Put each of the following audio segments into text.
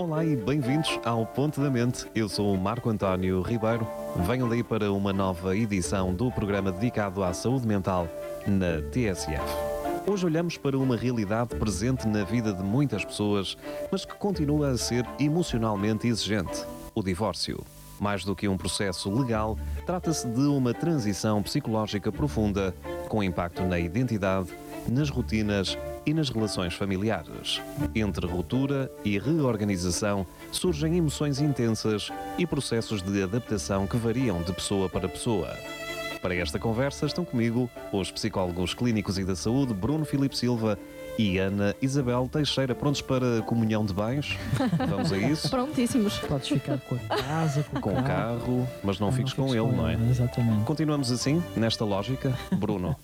Olá e bem-vindos ao Ponto da Mente. Eu sou o Marco António Ribeiro. Venham daí para uma nova edição do programa dedicado à saúde mental na TSF. Hoje olhamos para uma realidade presente na vida de muitas pessoas, mas que continua a ser emocionalmente exigente: o divórcio. Mais do que um processo legal, trata-se de uma transição psicológica profunda, com impacto na identidade, nas rotinas e nas relações familiares. Entre ruptura e reorganização surgem emoções intensas e processos de adaptação que variam de pessoa para pessoa. Para esta conversa estão comigo os psicólogos clínicos e da saúde Bruno Filipe Silva e Ana Isabel Teixeira. Prontos para a comunhão de bens? Vamos a isso? Prontíssimos. Podes ficar com a casa, com o carro, mas não fiques com ele, não é? Exatamente. Continuamos assim, nesta lógica, Bruno?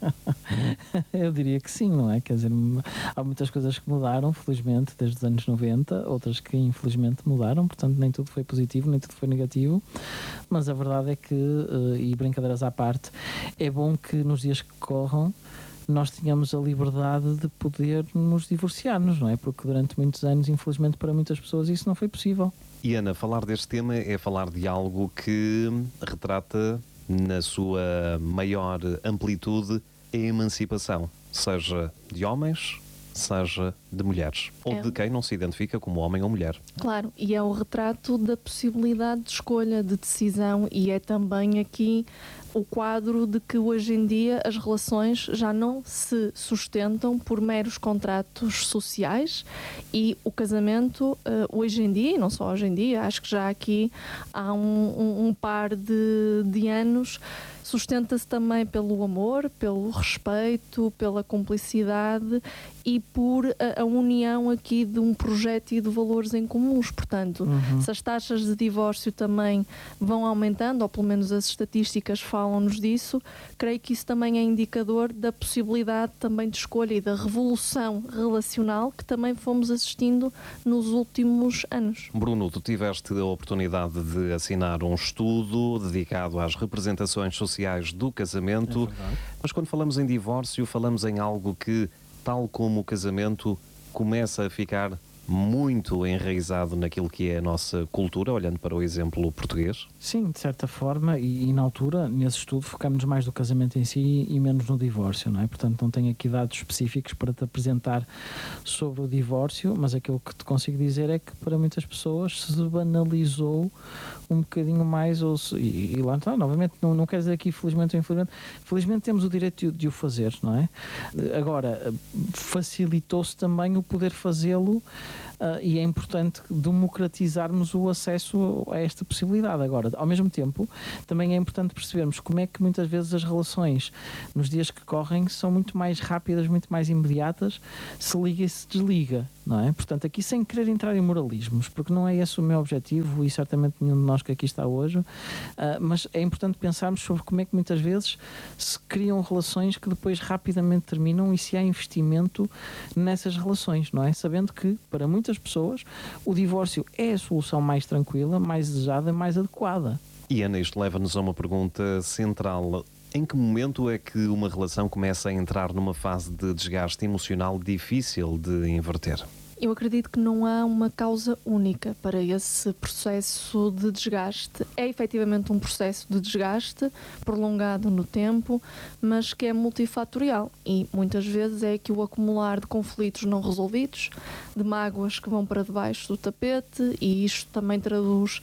Eu diria que sim, não é? Quer dizer, há muitas coisas que mudaram, felizmente, desde os anos 90, outras que infelizmente mudaram, portanto nem tudo foi positivo, nem tudo foi negativo, mas a verdade é que, e brincadeiras à parte, é bom que nos dias que corram nós tínhamos a liberdade de poder nos divorciar-nos, não é? Porque durante muitos anos, infelizmente para muitas pessoas, isso não foi possível. E Ana, falar deste tema é falar de algo que retrata na sua maior amplitude a emancipação, seja de homens, seja de mulheres, ou de quem não se identifica como homem ou mulher. Claro, e é o retrato da possibilidade de escolha, de decisão, e é também aqui o quadro de que hoje em dia as relações já não se sustentam por meros contratos sociais, e o casamento hoje em dia, e não só hoje em dia, acho que já aqui há um par de anos, sustenta-se também pelo amor, pelo respeito, pela cumplicidade e por a união aqui de um projeto e de valores em comuns. Portanto, se as taxas de divórcio também vão aumentando, ou pelo menos as estatísticas falam-nos disso, creio que isso também é indicador da possibilidade também de escolha e da revolução relacional que também fomos assistindo nos últimos anos. Bruno, tu tiveste a oportunidade de assinar um estudo dedicado às representações sociais do casamento, mas quando falamos em divórcio, falamos em algo que, tal como o casamento, começa a ficar muito enraizado naquilo que é a nossa cultura, olhando para o exemplo português? Sim, de certa forma, e na altura, nesse estudo, focámos mais no casamento em si e menos no divórcio, não é? Portanto, não tenho aqui dados específicos para te apresentar sobre o divórcio, mas aquilo que te consigo dizer é que para muitas pessoas se banalizou um bocadinho mais, e lá está, novamente, não quer dizer aqui felizmente ou infelizmente, felizmente temos o direito de o fazer, não é? Agora, facilitou-se também o poder fazê-lo, e é importante democratizarmos o acesso a esta possibilidade. Agora, ao mesmo tempo, também é importante percebermos como é que muitas vezes as relações nos dias que correm são muito mais rápidas, muito mais imediatas, se liga e se desliga, não é? Portanto, aqui sem querer entrar em moralismos, porque não é esse o meu objetivo e certamente nenhum de nós que aqui está hoje, mas é importante pensarmos sobre como é que muitas vezes se criam relações que depois rapidamente terminam e se há investimento nessas relações, não é? Sabendo que, para muitas pessoas, o divórcio é a solução mais tranquila, mais desejada, mais adequada. E Ana, isto leva-nos a uma pergunta central. Em que momento é que uma relação começa a entrar numa fase de desgaste emocional difícil de inverter? Eu acredito que não há uma causa única para esse processo de desgaste. É efetivamente um processo de desgaste prolongado no tempo, mas que é multifatorial e muitas vezes é que o acumular de conflitos não resolvidos, de mágoas que vão para debaixo do tapete, e isto também traduz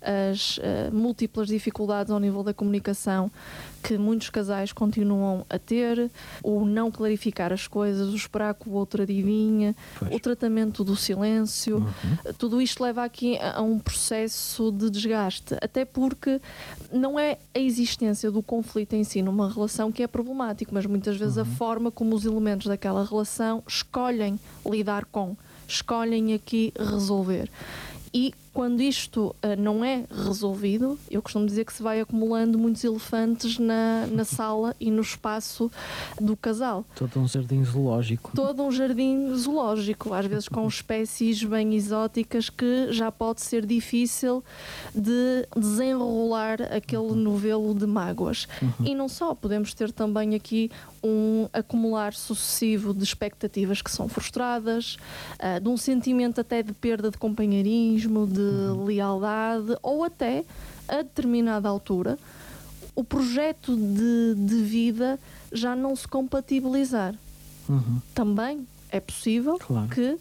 as múltiplas dificuldades ao nível da comunicação que muitos casais continuam a ter, o não clarificar as coisas, o esperar que o outro adivinhe, o tratamento do silêncio, tudo isto leva aqui a um processo de desgaste, até porque não é a existência do conflito em si numa relação que é problemático, mas muitas vezes a forma como os elementos daquela relação escolhem lidar com, escolhem aqui resolver. E quando isto não é resolvido, eu costumo dizer que se vai acumulando muitos elefantes na sala e no espaço do casal. Todo um jardim zoológico. Todo um jardim zoológico, às vezes com espécies bem exóticas que já pode ser difícil de desenrolar aquele novelo de mágoas. E não só, podemos ter também aqui um acumular sucessivo de expectativas que são frustradas, de um sentimento até de perda de companheirismo, de lealdade, ou até, a determinada altura, o projeto de vida já não se compatibilizar. Também é possível que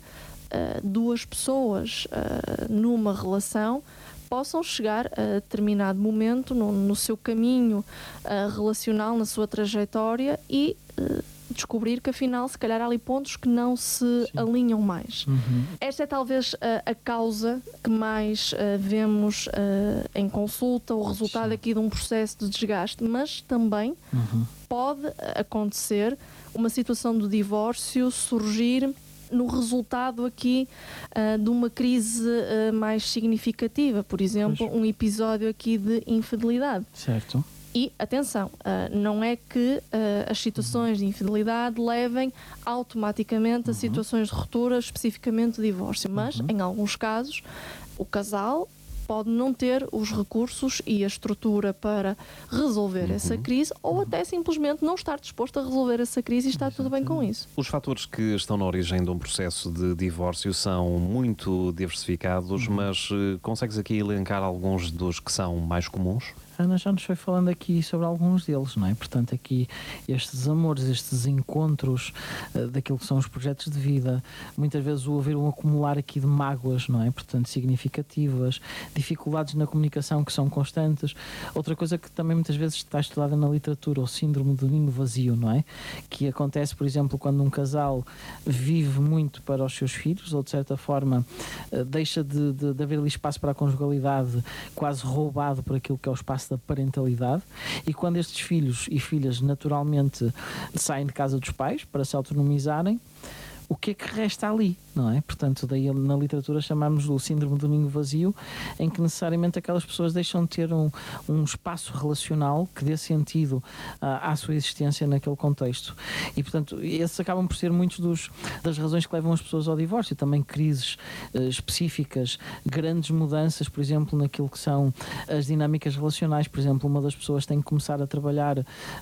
duas pessoas numa relação possam chegar a determinado momento no seu caminho relacional, na sua trajetória, e descobrir que afinal se calhar há ali pontos que não se alinham mais. Esta é talvez a causa que mais vemos em consulta, o resultado aqui de um processo de desgaste, mas também pode acontecer uma situação de divórcio surgir no resultado aqui de uma crise mais significativa, por exemplo, um episódio aqui de infidelidade. Certo. E, atenção, não é que as situações de infidelidade levem automaticamente a situações de ruptura, especificamente de divórcio, mas, em alguns casos, o casal pode não ter os recursos e a estrutura para resolver essa crise, ou até simplesmente não estar disposto a resolver essa crise e está tudo bem com isso. Os fatores que estão na origem de um processo de divórcio são muito diversificados, mas consegues aqui elencar alguns dos que são mais comuns? A Ana já nos foi falando aqui sobre alguns deles, não é? Portanto, aqui estes amores, estes encontros daquilo que são os projetos de vida, muitas vezes o haver um acumular aqui de mágoas, não é? Portanto, significativas, dificuldades na comunicação que são constantes. Outra coisa que também muitas vezes está estudada na literatura, o síndrome do ninho vazio, não é? Que acontece, por exemplo, quando um casal vive muito para os seus filhos, ou de certa forma deixa de haver ali espaço para a conjugalidade, quase roubado por aquilo que é o espaço da parentalidade, e quando estes filhos e filhas naturalmente saem de casa dos pais para se autonomizarem, o que é que resta ali, não é? Portanto, daí na literatura chamamos o síndrome do ninho vazio, em que necessariamente aquelas pessoas deixam de ter um espaço relacional que dê sentido à sua existência naquele contexto. E, portanto, esses acabam por ser muitos das razões que levam as pessoas ao divórcio. Também crises específicas, grandes mudanças, por exemplo, naquilo que são as dinâmicas relacionais. Por exemplo, uma das pessoas tem que começar a trabalhar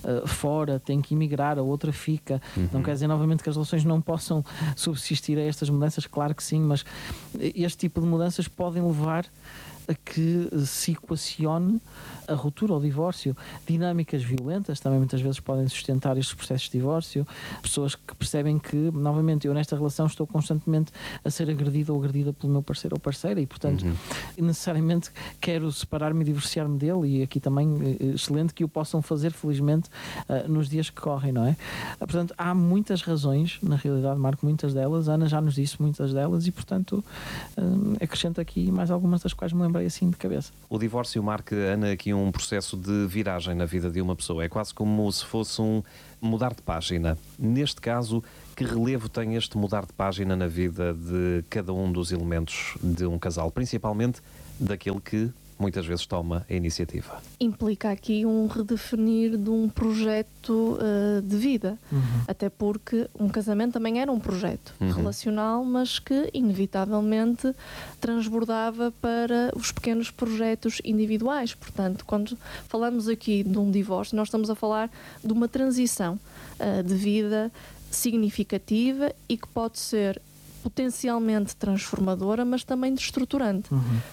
fora, tem que emigrar, a outra fica. Não quer dizer, novamente, que as relações não possam subsistir a estas mudanças, claro que sim, mas este tipo de mudanças podem levar a que se equacione a ruptura ou divórcio. Dinâmicas violentas também muitas vezes podem sustentar estes processos de divórcio. Pessoas que percebem que, novamente, eu nesta relação estou constantemente a ser agredido ou agredida pelo meu parceiro ou parceira e, portanto, necessariamente quero separar-me e divorciar-me dele, e aqui também excelente que o possam fazer, felizmente, nos dias que correm, não é? Portanto, há muitas razões, na realidade, Marco, muitas delas, a Ana já nos disse muitas delas e, portanto, acrescento aqui mais algumas das quais me lembrei assim de cabeça. O divórcio marca, Ana, aqui um processo de viragem na vida de uma pessoa. É quase como se fosse um mudar de página. Neste caso, que relevo tem este mudar de página na vida de cada um dos elementos de um casal, principalmente daquele que muitas vezes toma a iniciativa? Implica aqui um redefinir de um projeto de vida. Até porque um casamento também era um projeto relacional, mas que inevitavelmente transbordava para os pequenos projetos individuais. Portanto, quando falamos aqui de um divórcio, nós estamos a falar de uma transição de vida significativa e que pode ser potencialmente transformadora, mas também destruturante.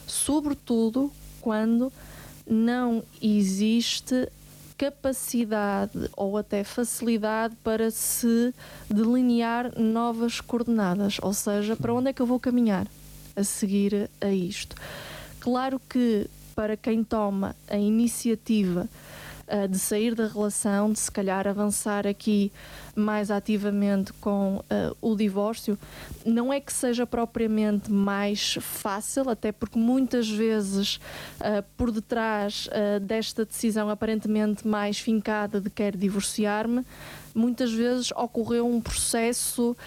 Sobretudo quando não existe capacidade ou até facilidade para se delinear novas coordenadas, ou seja, para onde é que eu vou caminhar a seguir a isto. Claro que para quem toma a iniciativa de sair da relação, de se calhar avançar aqui mais ativamente com o divórcio, não é que seja propriamente mais fácil, até porque muitas vezes por detrás desta decisão aparentemente mais fincada de quero divorciar-me, muitas vezes ocorreu um processo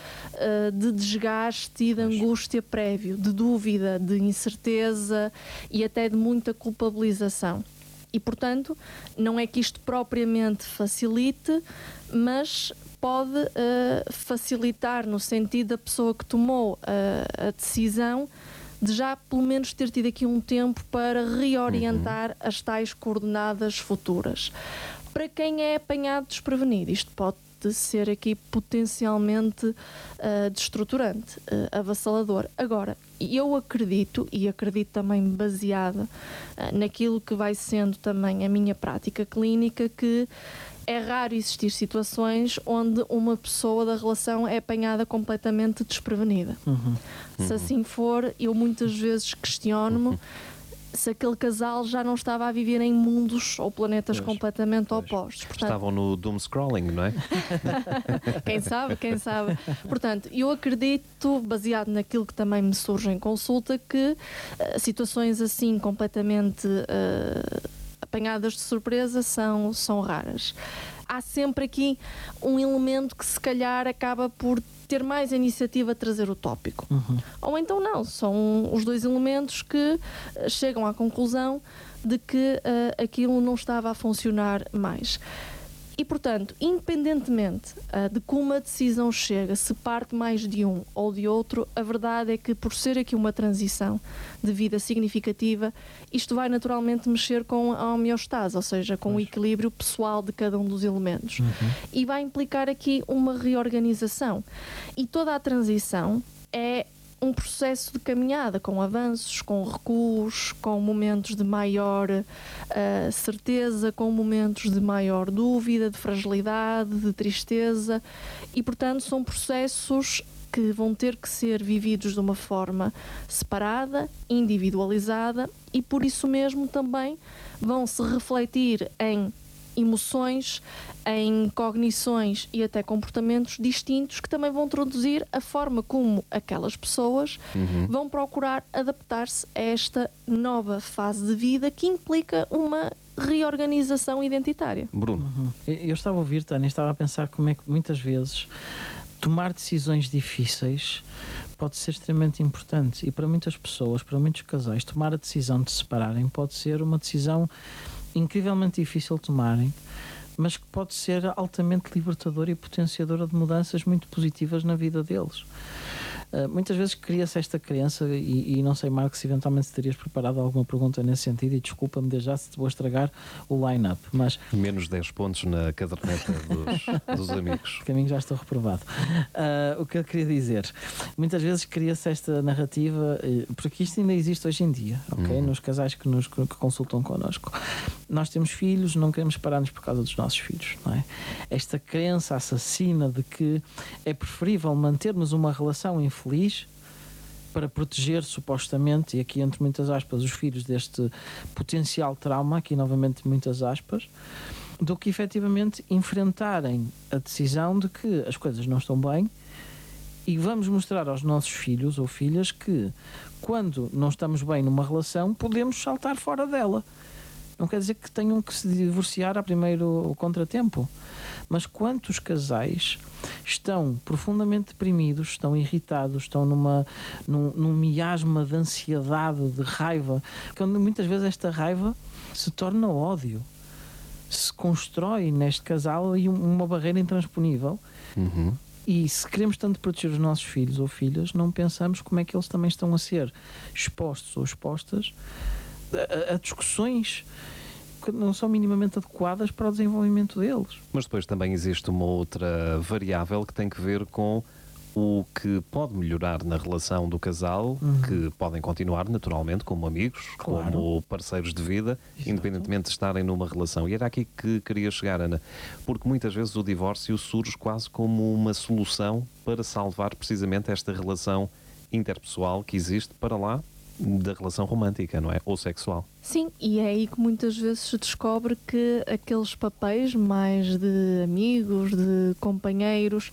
de desgaste e de angústia prévio, de dúvida, de incerteza e até de muita culpabilização. E, portanto, não é que isto propriamente facilite, mas pode facilitar no sentido da pessoa que tomou a decisão de já pelo menos ter tido aqui um tempo para reorientar as tais coordenadas futuras. Para quem é apanhado desprevenido, isto pode pode ser aqui potencialmente destruturante, avassalador. Agora, eu acredito, e acredito também baseada naquilo que vai sendo também a minha prática clínica, que é raro existir situações onde uma pessoa da relação é apanhada completamente desprevenida. Se assim for, eu muitas vezes questiono-me se aquele casal já não estava a viver em mundos ou planetas completamente opostos. Portanto, estavam no doom scrolling, não é? Quem sabe, quem sabe. Portanto, eu acredito, baseado naquilo que também me surge em consulta, que situações assim completamente apanhadas de surpresa são raras. Há sempre aqui um elemento que se calhar acaba por ter mais a iniciativa a trazer o tópico. Ou então não, são os dois elementos que chegam à conclusão de que aquilo não estava a funcionar mais. E, portanto, independentemente de como a decisão chega, se parte mais de um ou de outro, a verdade é que, por ser aqui uma transição de vida significativa, isto vai naturalmente mexer com a homeostase, ou seja, com o equilíbrio pessoal de cada um dos elementos. E vai implicar aqui uma reorganização. E toda a transição é um processo de caminhada, com avanços, com recuos, com momentos de maior certeza, com momentos de maior dúvida, de fragilidade, de tristeza, e portanto são processos que vão ter que ser vividos de uma forma separada, individualizada, e por isso mesmo também vão se refletir em emoções, em cognições e até comportamentos distintos que também vão traduzir a forma como aquelas pessoas vão procurar adaptar-se a esta nova fase de vida que implica uma reorganização identitária. Bruno. Eu estava a ouvir, Tânia, estava a pensar como é que muitas vezes tomar decisões difíceis pode ser extremamente importante, e para muitas pessoas, para muitos casais, tomar a decisão de se separarem pode ser uma decisão incrivelmente difícil de tomarem, mas que pode ser altamente libertadora e potenciadora de mudanças muito positivas na vida deles. Muitas vezes cria-se esta crença, e não sei, Marcos, se eventualmente terias preparado alguma pergunta nesse sentido, e desculpa-me desde já se te vou estragar o line-up, mas... Menos 10 pontos na caderneta dos amigos. O caminho já estou reprovado. O que eu queria dizer, muitas vezes cria-se esta narrativa, porque isto ainda existe hoje em dia, ok? Nos casais que consultam connosco. Nós temos filhos, não queremos separar-nos por causa dos nossos filhos, não é? Esta crença assassina de que é preferível mantermos uma relação infeliz para proteger, supostamente, e aqui entre muitas aspas, os filhos deste potencial trauma, aqui novamente muitas aspas, do que efetivamente enfrentarem a decisão de que as coisas não estão bem, e vamos mostrar aos nossos filhos ou filhas que, quando não estamos bem numa relação, podemos saltar fora dela. Não quer dizer que tenham que se divorciar a primeiro contratempo, mas quantos casais estão profundamente deprimidos, estão irritados, estão num miasma de ansiedade, de raiva, quando muitas vezes esta raiva se torna ódio, se constrói neste casal e uma barreira intransponível. E se queremos tanto proteger os nossos filhos ou filhas, não pensamos como é que eles também estão a ser expostos ou expostas a discussões que não são minimamente adequadas para o desenvolvimento deles. Mas depois também existe uma outra variável que tem que ver com o que pode melhorar na relação do casal, que podem continuar naturalmente como amigos, claro, como parceiros de vida, exato, independentemente de estarem numa relação. E era aqui que queria chegar, Ana, porque muitas vezes o divórcio surge quase como uma solução para salvar precisamente esta relação interpessoal que existe para lá da relação romântica, não é? Ou sexual. Sim, e é aí que muitas vezes se descobre que aqueles papéis mais de amigos, de companheiros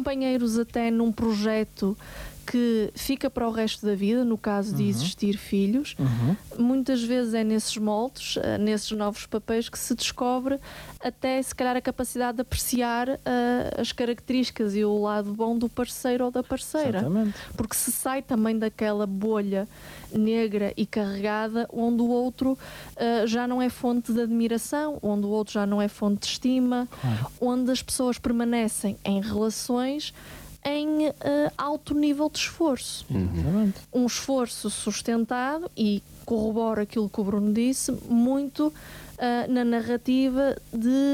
até num projeto que fica para o resto da vida, no caso de existir filhos, muitas vezes é nesses moldes, nesses novos papéis, que se descobre até se calhar a capacidade de apreciar as características e o lado bom do parceiro ou da parceira. Exatamente. Porque se sai também daquela bolha negra e carregada onde o outro já não é fonte de admiração, onde o outro já não é fonte de estima, claro, onde as pessoas permanecem em relações em alto nível de esforço. Um esforço sustentado, e corrobora aquilo que o Bruno disse, muito na narrativa de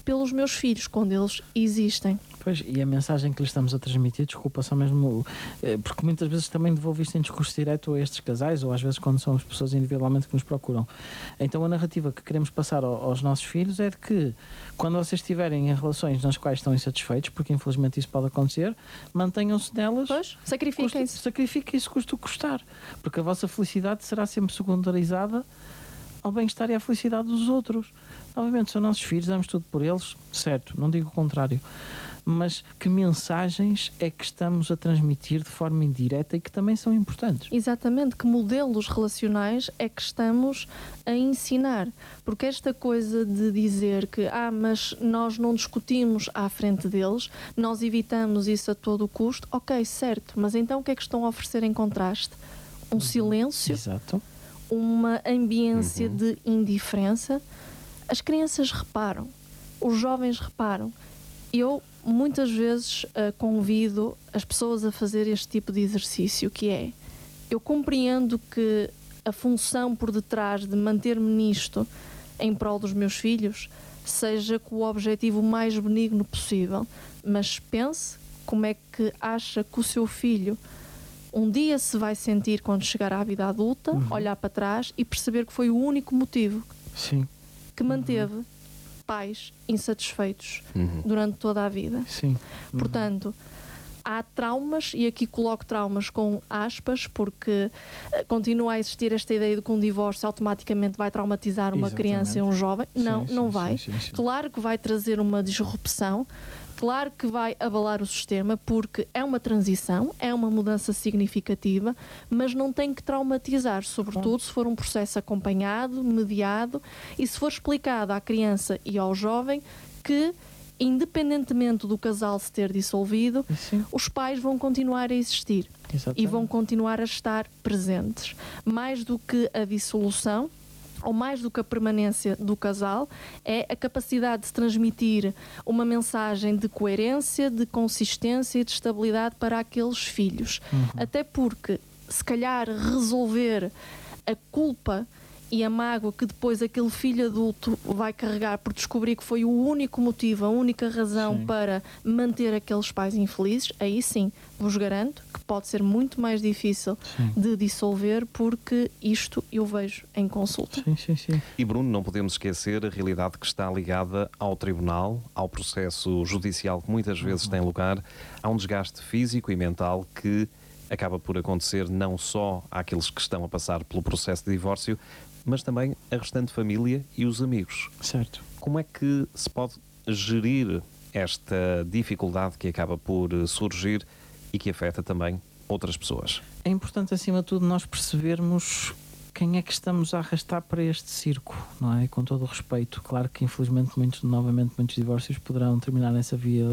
pelos meus filhos, quando eles existem. Pois, e a mensagem que lhes estamos a transmitir, desculpa, só mesmo, porque muitas vezes também devolvo isto em discurso direto a estes casais, ou às vezes quando são as pessoas individualmente que nos procuram. Então a narrativa que queremos passar aos nossos filhos é de que, quando vocês estiverem em relações nas quais estão insatisfeitos, porque infelizmente isso pode acontecer, mantenham-se nelas. Pois, sacrifiquem-se. Sacrifiquem-se, custa o que custar. Porque a vossa felicidade será sempre secundarizada ao bem-estar e à felicidade dos outros. Obviamente são nossos filhos, damos tudo por eles, certo, não digo o contrário. Mas que mensagens é que estamos a transmitir de forma indireta e que também são importantes? Exatamente, que modelos relacionais é que estamos a ensinar? Porque esta coisa de dizer que mas nós não discutimos à frente deles, nós evitamos isso a todo o custo, ok, certo, mas então o que é que estão a oferecer em contraste? Um silêncio? Exato. Uma ambiência de indiferença? As crianças reparam, os jovens reparam. Eu muitas vezes convido as pessoas a fazer este tipo de exercício, que é, eu compreendo que a função por detrás de manter-me nisto em prol dos meus filhos seja com o objetivo mais benigno possível, mas pense como é que acha que o seu filho um dia se vai sentir quando chegar à vida adulta, olhar para trás e perceber que foi o único motivo Sim. que manteve pais insatisfeitos durante toda a vida. Sim. Portanto, há traumas, e aqui coloco traumas com aspas, porque continua a existir esta ideia de que um divórcio automaticamente vai traumatizar uma criança e um jovem. Não vai. Sim. Claro que vai trazer uma disrupção, claro que vai abalar o sistema, porque é uma transição, é uma mudança significativa, mas não tem que traumatizar, sobretudo se for um processo acompanhado, mediado, e se for explicado à criança e ao jovem que, independentemente do casal se ter dissolvido, os pais vão continuar a existir. Exatamente. E vão continuar a estar presentes. Mais do que a dissolução, ou mais do que a permanência do casal, é a capacidade de transmitir uma mensagem de coerência, de consistência e de estabilidade para aqueles filhos. Até porque, se calhar, resolver a culpa e a mágoa que depois aquele filho adulto vai carregar por descobrir que foi o único motivo, a única razão para manter aqueles pais infelizes, aí sim, vos garanto que pode ser muito mais difícil de dissolver, porque isto eu vejo em consulta. Sim. E Bruno, não podemos esquecer a realidade que está ligada ao tribunal, ao processo judicial que muitas vezes tem lugar, há um desgaste físico e mental que acaba por acontecer não só àqueles que estão a passar pelo processo de divórcio, mas também a restante família e os amigos. Certo. Como é que se pode gerir esta dificuldade que acaba por surgir e que afeta também outras pessoas? É importante, acima de tudo, nós percebermos quem é que estamos a arrastar para este circo, não é? Com todo o respeito. Claro que, infelizmente, muitos divórcios poderão terminar nessa via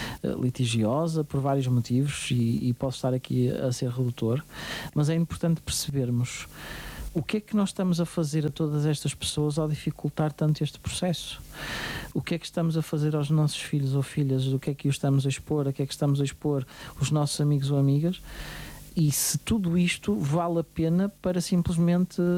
litigiosa por vários motivos e posso estar aqui a ser redutor, mas é importante percebermos o que é que nós estamos a fazer a todas estas pessoas ao dificultar tanto este processo? O que é que estamos a fazer aos nossos filhos ou filhas? O que é que os estamos a expor? A que é que estamos a expor os nossos amigos ou amigas? E se tudo isto vale a pena para simplesmente